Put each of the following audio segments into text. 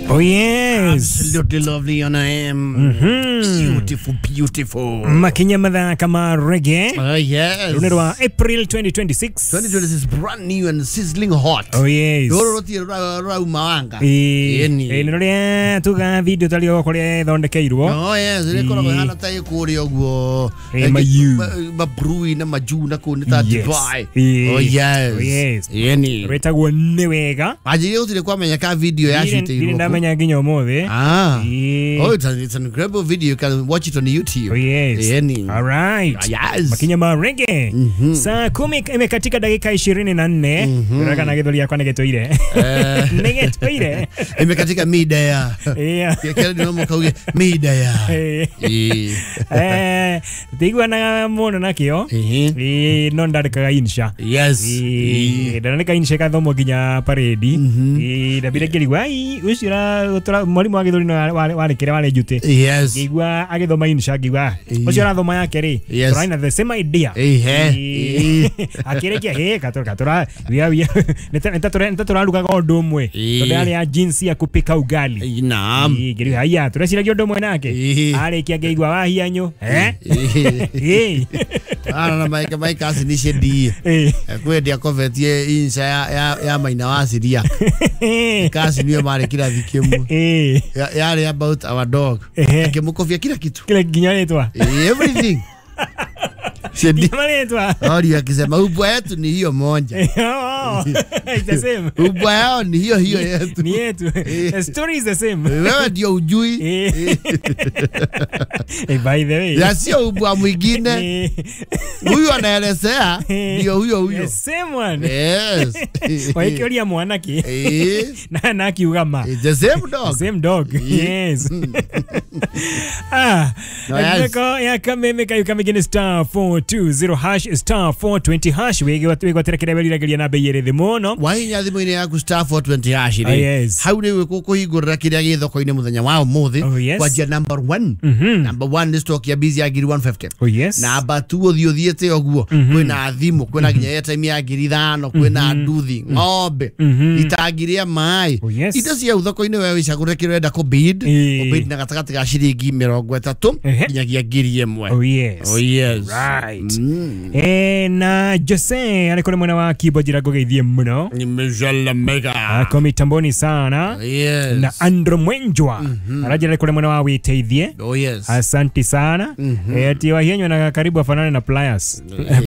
Oh yes. Absolutely lovely on I am. Beautiful, beautiful. Makinya madha kama reggae. Yes. Runero April 2026. 2026 is brand new and sizzling hot. Oh yes. Roti mawanga. Nore tuga video talio kore thondekeirwo. Oh yes, rekora hana tai kuri ogwo. Mabrui na maju na ko nita Dubai. Oh yes. Oh yes. Yeni. Retagwo ni wega. Aje yotire kwamenya ka video ya shite irwo. Ndamenya nginya umothe. Oh, it's an incredible video. You can watch it on YouTube. Oh yes. Yeni. All right. Yes. Makinya ma reggae. Saa 10 imekatika dakika 24. Nataka na githori yakwa negetoire. Negetoire. Imekatika mida ya. Yeah. Kile ndio mkauge mida ya. Tigwa na mono nakio. No ndarikaga insha. Yes. Ndarika insha ka thomo ginya paredi. Ndabire ngirigwa ucira utura mwalimu wa githori wale kire wale jute. Yes. Ngigwa agithoma insha ngigwa. Ucira thoma yake ri. Turaina the same idea. Akirekia katora nitatura ruga gondo mwe. Tondari ya jinsi ya kupika ugali. Naam. Ngiri haya turacira gondo mwe nake. Arekia ngigwa wahianyo. Na maika asinishe di. Kwedia kovetie insha ya maina wasiria. Kasi niyo mare kila vikemu. Yale about our dog. Akimukofia kila kitu. Kila kinyaletwa. Everything. Kinyaletwa. Ori akisema ubwa yetu ni hiyo moja. It's the same. Ubwa yao ni hiyo yetu. Ni yetu. The story is the same. Wewe ndio ujui. By the way. Ya sio ubwa mwingine. Huyu anaelezea ndio huyo. The same one. Yes. Waikioria mwanaki. Na nakiugama. The same dog. Same dog. Yes. Ndeko ya kameme kayu kamigine star 420 hash star 420 hash wege terekera beli na beyere the mono. Wainya thimu-ini yaku star 420 hash ri. Yes. Hau ni kuhingurira kiria githoko-ini muthenya wa umuthi. Kwajia number 1. Number 1 ni stock ya busy ya 150. Oh yes. Number 2 uthiete oguo. Kwina thimu, kwina ginya airtime ya 5,000, kwina nduthi, ng'ombe, itagiria mai. Indo cia thoko-ini wewe wicagure kirenda ku bid. Bid na gatagati ga ciringi 30 nginyagia 1,000. Oh yes. Oh yes. Right. Na Jose alikole mwana wa keyboard jirago geithie muno. Nimejala mega. Komitamboni sana. Yes. Na Andro Mwenjwa. Arajira alikole mwana wa witeithie. Oh yes. Asante sana. Ati wahienyo na karibu afanane na Pliers.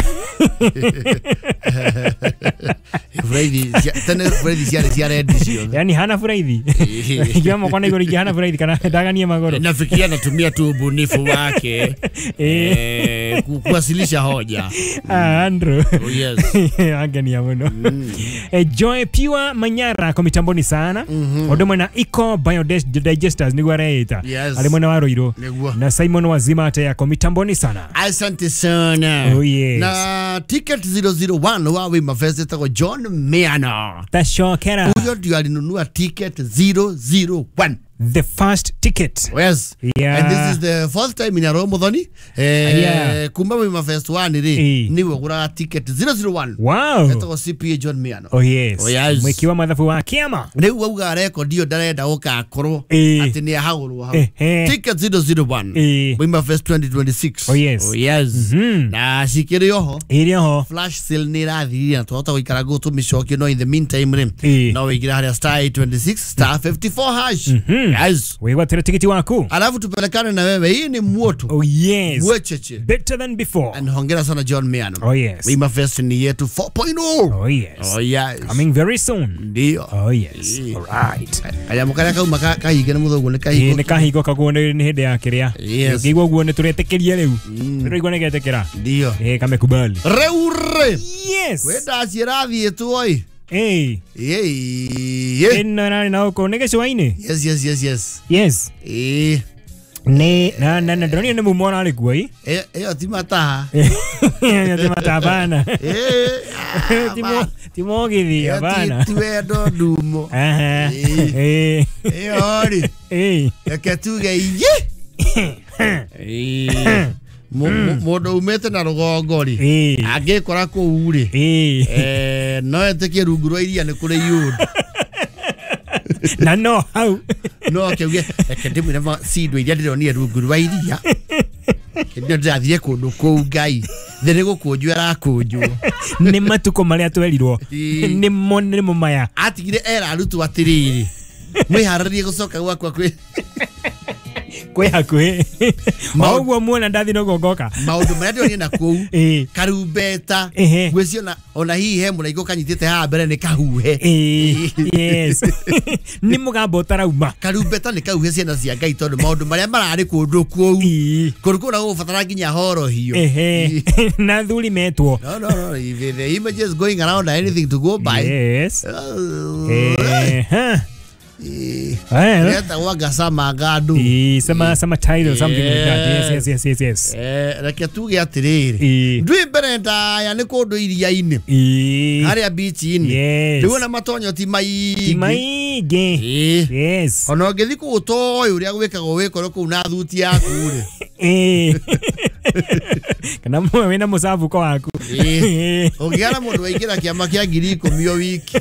Friday siara edition. Yani hana furaidhi. Kiamo kwa igori hana furaidhi kana daganie magoro. Nafikiria natumia tu ubunifu wake. Kuwasilisha hoja. Andrew. Oh yes. Angenia muno. Joy Pure Manyara komitamboni sana. Odomwe na Eco Biodigesters ni gwareita. Alimwana wa Roiro. Na Simon Wazima ate ya komitamboni sana. Asante sana. Oh yes. Na ticket 001 wawe mafesta kwa John Meano. Tashokera. Huyo ndio alinunua ticket 001. The first ticket. Yes. Yeah. And this is the first time in a row muthoni. Kumba we first one ri ni wegura ticket 001. Wow. Eto CPA John Meano. Oh yes. Oh yes. Mwekiwa mathafu wa kiama. Riu auga record dio ndarenda ukakorwo ati ni hagurwo hau. Ticket 001. We first 2026. Oh yes. Oh yes. Na shikiri oho. Iriho. Flash sale ni rathi na twota guikara go tu micokio no in the meantime ri. No wigira haria star 26 star 54 hash. Yes. Wewe tere tiketi wako. Alafu tupelekane na wewe. Hii ni mwoto. Oh yes. Mwecheche. Better than before. And hongera sana John Meano. Oh yes. Wima Fest ni yetu 4.0. Oh yes. Oh yes. Coming very soon. Ndio. Oh yes. All right. Kaya mukara kauma kahige na muthogu ni kahigo. Ni kahigo kagone ni hende ya kiria. Yes. Ngigwa guo ni turetekeria riu. Ndirigwa ni getekera. Ndio. Kamekubali. Reure. Yes. Wenda ciarathi etu oi. Na uko negeswaine. Yes. Na droni ni mumona alikuwa hii. Ti mataha. Ti mataha bana. Timo githi bana. Ti wendo ndumo. Ori. Yaketuge Modo umete na rugongori. Angikora ku uri. No eteke rungu rwa iria ni kuri yud. Na no hau. No kiuge ekendemu na sidwe iria ndironia rungu rwa iria. Ndio ndathie kundu ku ngai. Thene gukunjwa arakunjwo. Ni matuko maria twerirwo. Ni mo maya. Atigire era arutu atiriri. Mwiharirie gucoka gwakwa kwi. Kwe hakwe. Maugwa muona ndathi no gogoka. Maundu maria ndio na kuu. Karumbeta. Gwecio ona hihi he muraiko kanyitite ha mbere ni kahuhe. Yes. Ni mugambo tarauma. Karumbeta ni kahuhe ciana cia Ngai tondu maundu maria marari kundu kuu. Kundu na gubatara nginya horo hiyo. Na thuri metwo. No. If the images going around anything to go by. Yes. Leta waga sama gadu. Sama title something like that. Yes. Reke tuge atiriri. Ndui mbere ndaya ni kundu iria-ini. Haria beach-ini. Riu na matonyo ti maige. Yes. Ono ngithi kutoyo uria gwikagwo wikoro ku na thuti yaku ri. Kana mwe wina musabu ko waku. Ugiara mundu waingira kiama kia 10,000 o wiki.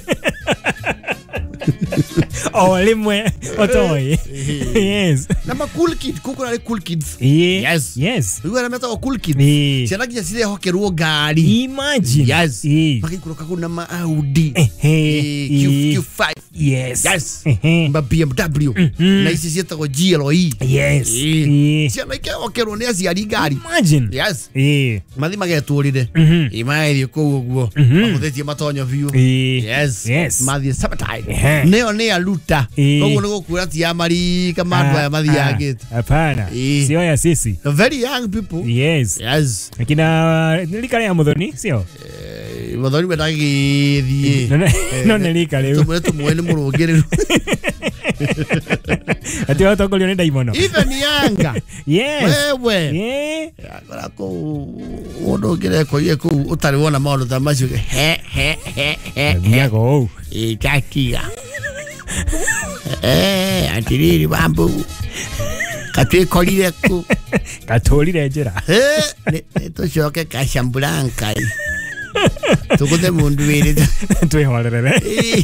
Oh, limwe otoi. Yes. Nama cool kid, kukura le cool kids. Yes. Uwe na meta o cool kids. Siana kia sile hokeruo gari. Imagine. Yes. Maki kuroka kuna ma Audi. Q5. Yes. Ma BMW. Na isi sieta ko GLE. Yes. Siana kia hokeruo ne asiari gari. Imagine. Yes. Mathi magetuorire. Imaethi ko uguo. Makuthetie matonyo biu. Yes. Mathi sabotage. Neo ne aluta. Koguo ni gukura ti amari kamandu aya mathiagite. Hapana. Sio ya sisi. Very young people. Yes. Akina nilikale ya muthoni, sio? Muthoni betagithie. No nilikale. Tumwene murungiru. Ati watongolio ni daimono. Even younger. Yes. Wewe. Agora ko ondo ngire ko ye ko utari wona maundu ta macio. Biago. Kakia. Atiriri bambu. Katwe kolire ku. Katolire njira. Tucoke Casablanca. Tukude mundu wiri. Twihorerere.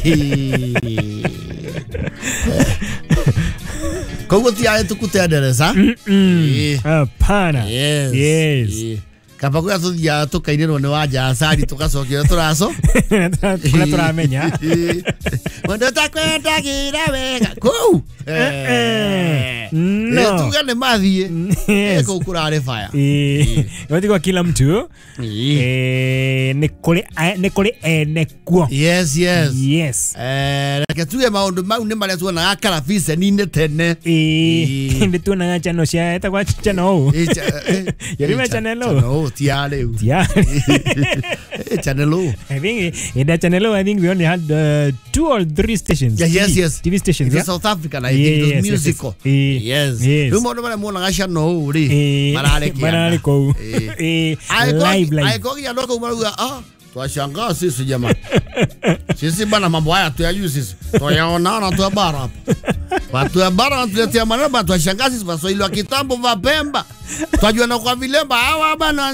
Kogo tia tukutendereza. Hapana. Yes. Kapakuya tuthia tukainirwo ni wanja asari tukacokera turaco. Turamenya. Mundu takwendagira wega. Kou. No. Tuga ni mathie. Eko kurare fire. Yote kwa kila mtu. Ni kule enekuo. Yes. Reke tuge maundu mau ni maria tuona akara vise ni tene. Ndi tuona chano cia eta kwa chano. Yari channel. Tiare. Channel. I think in that channel I think we only had 2 or 3 stations. Yes. TV stations. In South Africa I think it was musical. Yes. Rumo bana mona gasha no ri. Marare ko. Live. Aiko ya ndoko umaruga twashangaa sisi jamani. Sisi bana mambo haya tuyajui sisi. Tuyaona tu bara. Watu ya bara tuletea maneno twashangaa sisi Waswahili wa kitambo va Pemba. Twajua na kwa vilemba hawa bana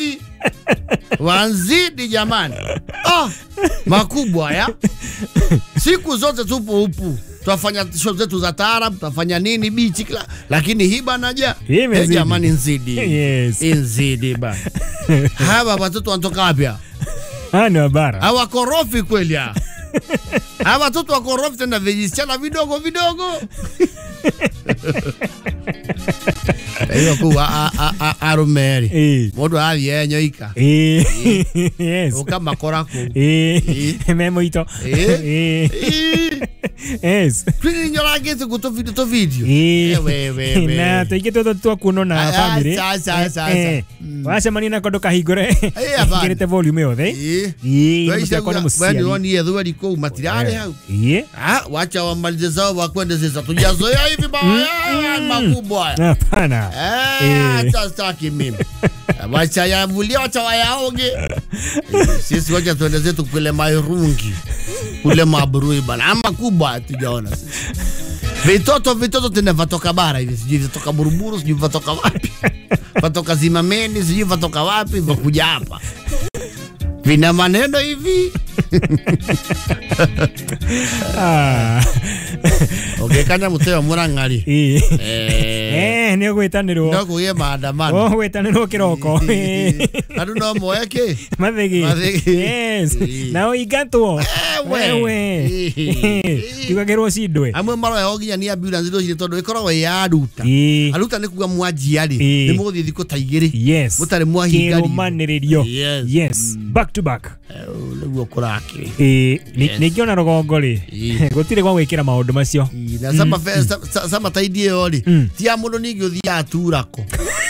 wanzidi jamani. Makubwa ya. Siku zote tupo upu. Twafanya show zetu za taarab, twafanya nini bichi lakini hii bana jamani nzidi. Yes. Nzidi bana. Hawa watoto wanatoka wapi? Ana bara. Hawa korofi kweli ya. Hawa watoto wa korofi tena vijisichana vidogo. Hiyo kuwa arumeri. Modu havi nyoika. Yes. Ukama korako. Memo ito. Yes. Twini nyora gete kuto video. We. Na tuike toto kuno na family. Sa. Washa manina kodoka higore. Kirete volume yothe. Mtakona musiali. Wani woni yethu ali ko materiale hau. Wacha wamalize zao wakwende sasa. Tujazoea hivi baya makubwa. Hapana. Tutaki mimi. Wacha yavulia wacha wayaoge. Sisi wacha tuende zetu kule Mairungi. Kule Mabrui bana. Ama kubwa tujaona sisi. Vitoto tena vatoka bara hivi. Sijui vitoka Buruburu, sijui vatoka wapi. Vatoka Zimameni, sijui vatoka wapi, vakuja hapa. Vina maneno hivi. Okay, kanya muteo murangari. Ne gwetanirwo. No kugie maandamano. Oh, gwetanirwo kiroko. Adu no moyake. Mathegi. Yes. Now igatwo. Wewe. Tigagerwo cindwe. Amwe maro yoginya ni ambulance ndo cire tondu ikoragwo ya aruta. Aruta ni kuga mwanjiari. Ni muguthii thiko taigiri. Yes. Mutare mwahingari. Kirumaniririo. Yes. Back to back. Niguo kuraki. Ni ngiona rogongo ri. Gutire kwa gwikira maundu macio. Na sama taidie yori. Ti amundu ningi uthia aturako.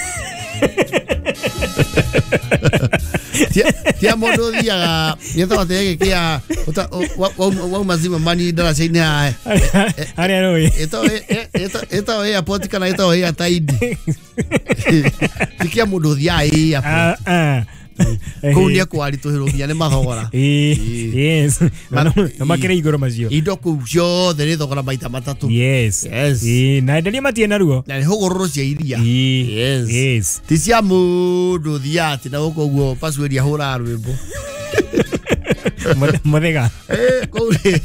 Tia modo dia nyeta tege kia wa mazima mani darasa-ini hai. Ari roi. Eto ya potika na eto ya taidi. Tikia modo dia ai hapo. Kunia kwari tuhirugia ni mathogora. Yes. Na makire igoro macio. Indo ku ciothe ni thogora maita matatu. Yes. Na endelia matie na ruo. Na hogororo cia iria. Yes. Ti cia mundu thiati na guko guo password ya hura rwimbo. Muthega. Kuri.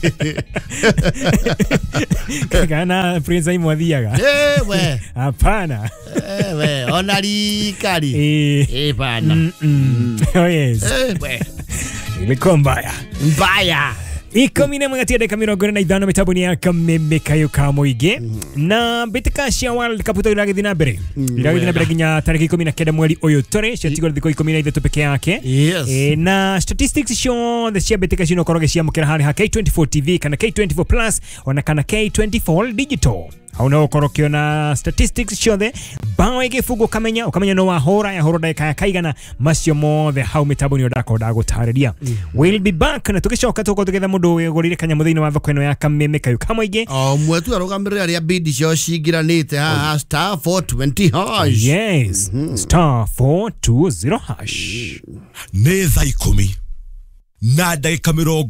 Kana Prince ai mwathiaga. We. Hapana. We, onari kari. Bana. Oh yes. We. Ilikuwa mbaya. Mbaya. Ikumi na mwagatia deka mirongo na idhano mitabuni ya kameme kayo kamoige na betika cia World Cup iragithii na mbere ginya tariki 19 mweri uyu tore ciatigwo thiko 13 peke yake. Na statistics show the cia betika cino koroge cia mukira hari ha K24 TV kana K24 Plus ona kana K24 Digital. Hauna ukorokio na statistics show the bao igifungo ukamenya no wahora ya horoda ya kaigana macio mothe hau mitabuni odako dagutariria. We'll be back na tugicoka tugetha mundu wigurire kanya muthini wa thoko ino ya kameme kayo kamoige mwetu arugamirira ria bidi cio cingiranite ha star 420 hash. Yes. Star 420 hash. Nĩ thaa 10 na ndagĩka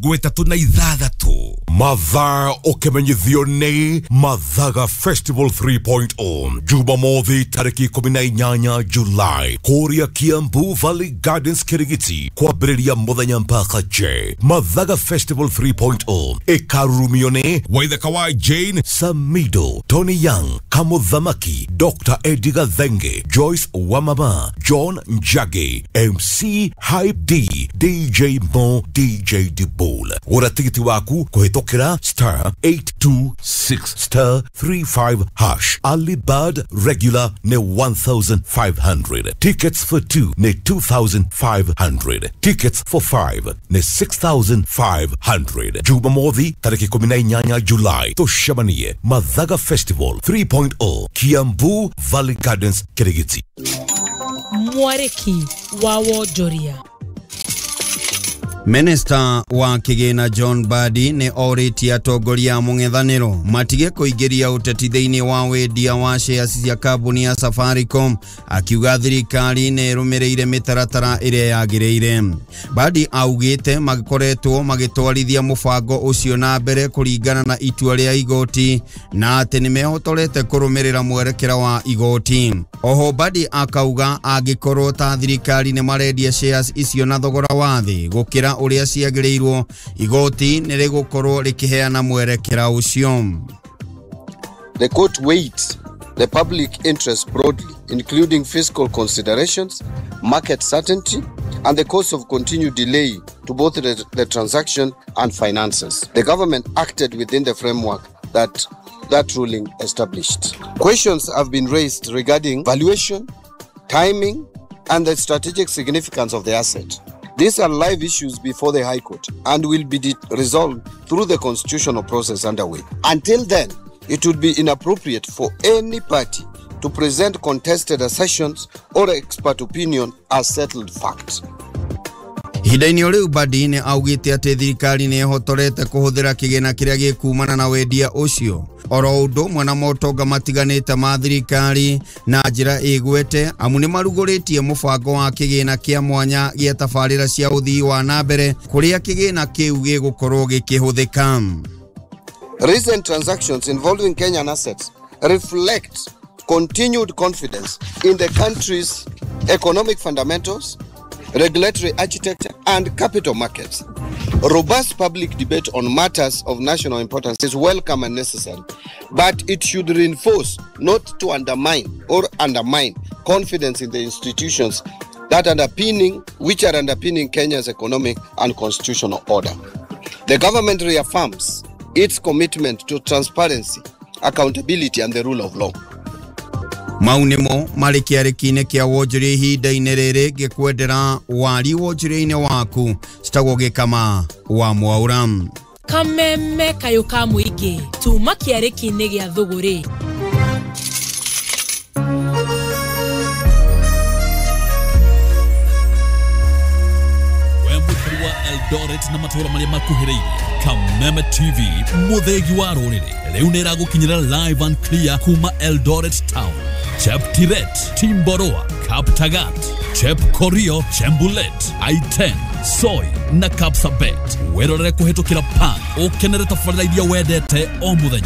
36 mathaa ũkĩmenyithio nĩ Mathaga Festival 3.0 Jumamothi tarĩki 18 July kũrĩa Kiambu Valley Gardens Kirigiti kwambĩrĩria mũthenya mpaka je. Mathaga Festival 3.0 ĩkarurumio nĩ Waithaka wa Jane, Samido, Tony Young, Kamuthamaki, Dr. Edgar Thenge, Joyce Wamama, John Njage, MC Hype D, DJ Mo, DJ Dibul. Ura tikiti waku kuhitokera star 826 star 35 hash. Alibad regular ne 1,500. Tickets for 2 ne 2,500. Tickets for 5 ne 6,500. Jumamothi tariki 18 July tushamanie Mathaga Festival 3.0 Kiambu Valley Gardens Kirigiti. Mwareki wa Wonjoria. Minister wa Kigina John Badi ne oritia atongoria mung'ethaniro matige kuingiria uteti thiini wa wendia wa shares cia kambuni ya Safaricom akiuga thirikari ne rumireire mitaratara iria yagireire. Badi augite magikoretwo magitwarithia mubango ucio na mbere kuringana na itua ria igoti na ati ni mehotorete kurumirira mwerekera wa igoti. Oho Badi akauga agikorwo ta thirikari ne marendia shares icio na thogora wa thi gukira uria ciagireirwo igoti nirigukorwo rikiheana mwerekera ucio. The court weighs the public interest broadly, including fiscal considerations, market certainty, and the cost of continued delay to both the transaction and finances. The government acted within the framework that ruling established. Questions have been raised regarding valuation, timing, and the strategic significance of the asset. These are live issues before the High Court and will be resolved through the constitutional process underway. Until then, it would be inappropriate for any party to present contested assertions or expert opinion as settled facts. Hidaini uriu Badi ne augite ati thirikari ne hotorete kuhuthira kigina kiria gikumana na wendia ucio. Oro undu mwana motonga matiganite ma thirikari na njira igwete amu ni maruguritie mubango wa kigina kia mwanya gia tabarira cia uthii wa nambere kuria kigina kiu gigukorwo gikihuthika. Recent transactions involving Kenyan assets reflect continued confidence in the country's economic fundamentals, regulatory architecture, and capital markets. Robust public debate on matters of national importance is welcome and necessary, but it should reinforce, not to undermine confidence in the institutions which are underpinning Kenya's economic and constitutional order. The government reaffirms its commitment to transparency, accountability, and the rule of law. Maunimo malikiarikine kia wojiri hinda-inĩ rĩrĩ gĩkwendera wari wojiri-inĩ waku citagwo gĩkama wa Mwaura. Kameme kayo ka mũingĩ tuma kĩarĩki-inĩ gĩa thũgũrĩ. Eldoret na matura maria makuhĩrĩirie. Kameme TV muthegi wa rũrĩrĩ rĩu nĩ ĩragũkinyĩra live and clear kuma Eldoret Town, Cheptiret, Timboroa, Kaptagat, Chepkorio, Chembulet, Aiten, Soy na Kapsabet. Werorere kũhetũkĩra pan ũkenere tabarĩra iria wendete o mũthenya.